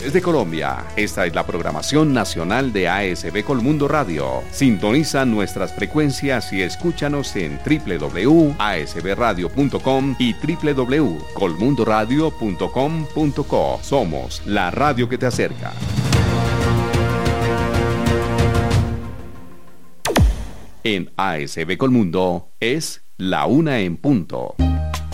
Desde Colombia, esta es la programación nacional de ASB Colmundo Radio. Sintoniza nuestras frecuencias y escúchanos en www.asbradio.com y www.colmundoradio.com.co. Somos la radio que te acerca. En ASB Colmundo es la 1 en punto.